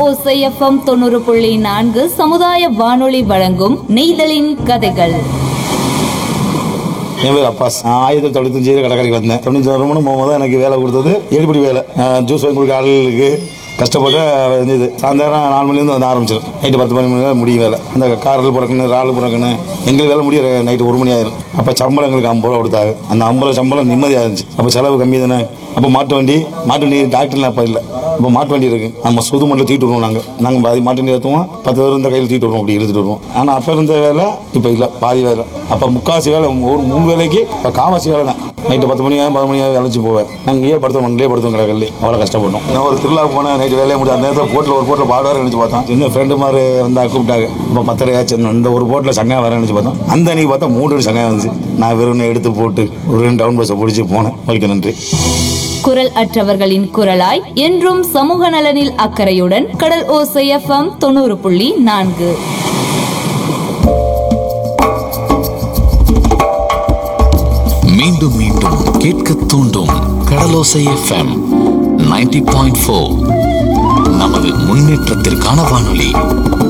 ஓசை எஃப்எம் 90.4 சமுதாய வானொலி வழங்கும் நெய்தலின் கதைகள். என் பேர் அப்பாஸ். 1995 கடற்கரைக்கு வந்தேன். 96 போகும்போது எனக்கு வேலை கொடுத்தது எடுபடி வேலை. ஜூஸ் வாங்கி கொடுக்க ஆளுகளுக்கு கஷ்டப்பட்டு இது சாயந்தரம் 4 மணிலேருந்து வந்து ஆரம்பிச்சிடும். நைட்டு 10 மணி முடியும் வேலை. அந்த காரில் பிறக்கணும், ரால் பிறக்கணும், எங்களுக்கு வேலை முடிய நைட்டு 1 மணி ஆயிரும். அப்போ சம்பளம் எங்களுக்கு 50 ரூபா கொடுத்தாங்க. அந்த 50 ரூபா சம்பளம் நிம்மதியாக இருந்துச்சு. அப்போ செலவு கம்மி தானே. அப்போ மாட்டு வண்டி டாக்டர்லாம் அப்போ இல்லை. இப்போ மாட்டு வண்டி இருக்கு. நம்ம சுது மண்டில் தூக்கிட்டு வருவோம். நாங்கள் பாதி மாட்டு வண்டி ஏற்றுவோம், 10 பேர் இந்த கையில் தூக்கிட்டு வருவோம், அப்படி இழுத்துட்டு வருவோம். ஆனால் அப்போ இருந்த வேலை இப்போ இல்லை, பாதி வேலை. அப்போ முக்காசி வேலை, ஒரு 3 வேலைக்கு இப்போ காவாசி வேலை தான். நைட்டு 10 மணி 10 மணி அழைச்சி போவேன். நாங்கள் இங்கே படுத்தோம் கடற்கல்லே. அவ்வளோ கஷ்டப்பட்டோம். நான் ஒரு திருவிழாவுக்கு போனேன். நைட்டு வேலையை முடியும். அந்த நேரத்தில் போட்டில் பாடுவார் நினச்சி பார்த்தோம். சின்ன ஃப்ரெண்டு மாதிரி வந்தால் கூப்பிட்டாங்க. இப்போ 10 ஆச்சு. இந்த ஒரு போட்டில் சங்காயம் வர நினச்சி பார்த்தோம். அந்த அன்னைக்கு பார்த்தா 3 சங்காயம் வந்துச்சு. நான் வெறும் எடுத்து போட்டு ஒரு 2 டவுன் பஸ்ஸை பிடிச்சி போனேன். ஓகே, நன்றி. குரல் அற்றவர்களின் குரலாய் என்றும் சமூக நலனில் அக்கறையுடன் கடல் ஓசை எஃப்எம் 90.4. மீண்டும் மீண்டும் கேட்க தூண்டும் கடலோசை எஃப்எம் 90.4. நமது முன்னேற்றத்திற்கான வானொலி.